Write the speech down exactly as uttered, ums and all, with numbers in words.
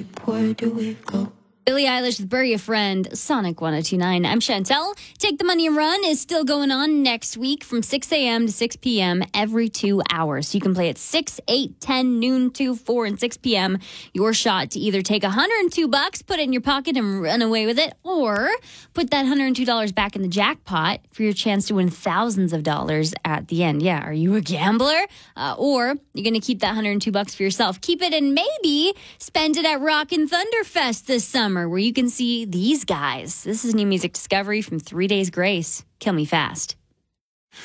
deep, where do we go? Billie Eilish with Bury a Friend, Sonic one oh two point nine. I'm Chantel. Take the Money and Run is still going on next week from six a.m. to six p.m. every two hours. So you can play at six, eight, ten, noon, two, four, and six p.m. Your shot to either take one hundred two bucks, put it in your pocket and run away with it, or put that one hundred two dollars back in the jackpot for your chance to win thousands of dollars at the end. Yeah, are you a gambler? Uh, or you're going to keep that one hundred two bucks for yourself. Keep it and maybe spend it at Rockin' Thunderfest this summer, where you can see these guys. This is new music discovery from Three Days Grace. Kill Me Fast.